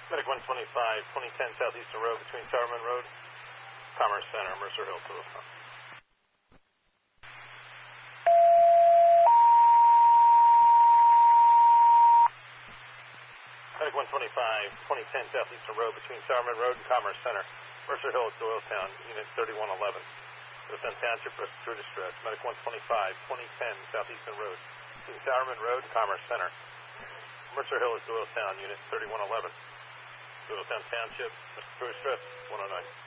Medic 125, 2010 Southeastern Road between Towerman Road, Commerce Center, Mercer Hill, Toronto. Medic 125, 2010 Southeastern Road between Towerman Road and Commerce Center, Mercer Hill, Doylestown, Unit 3111. Doylestown Township, respiratory distress. Medic 125, 2010 Southeastern Road between Towerman Road and Commerce Center, Mercer Hill is Doylestown, Unit 3111. Doylestown Township, respiratory distress, 109.